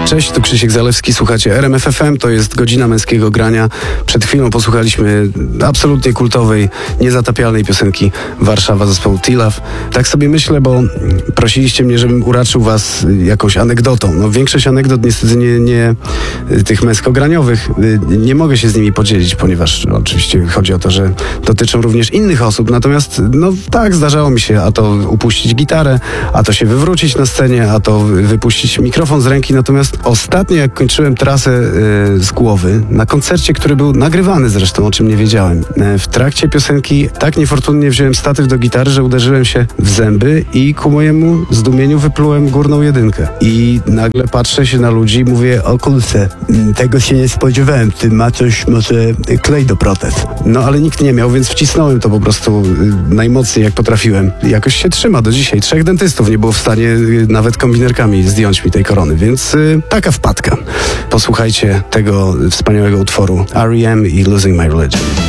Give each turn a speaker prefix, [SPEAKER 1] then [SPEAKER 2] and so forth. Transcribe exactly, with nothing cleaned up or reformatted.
[SPEAKER 1] Cześć, tu Krzysiek Zalewski, słuchacie R M F F M, to jest Godzina Męskiego Grania. Przed chwilą posłuchaliśmy absolutnie kultowej, niezatapialnej piosenki Warszawa zespołu T-Love. Tak sobie myślę, bo prosiliście mnie, żebym uraczył was jakąś anegdotą. No większość anegdot niestety nie, nie tych męskograniowych, nie mogę się z nimi podzielić, ponieważ no, oczywiście chodzi o to, że dotyczą również innych osób. Natomiast no tak, zdarzało mi się, a to upuścić gitarę, a to się wywrócić na scenie, a to wypuścić mikrofon z ręki. Natomiast ostatnio, jak kończyłem trasę yy, z głowy, na koncercie, który był nagrywany zresztą, o czym nie wiedziałem, yy, w trakcie piosenki tak niefortunnie wziąłem statyw do gitary, że uderzyłem się w zęby i ku mojemu zdumieniu wyplułem górną jedynkę. I nagle patrzę się na ludzi i mówię: o kurczę, tego się nie spodziewałem, ty ma coś, może klej do protez. No ale nikt nie miał, więc wcisnąłem to po prostu yy, najmocniej jak potrafiłem. Jakoś się trzyma do dzisiaj. Trzech dentystów nie było w stanie yy, nawet kombinerkami zdjąć mi tej korony, więc yy, taka wpadka. Posłuchajcie tego wspaniałego utworu R E M i Losing My Religion.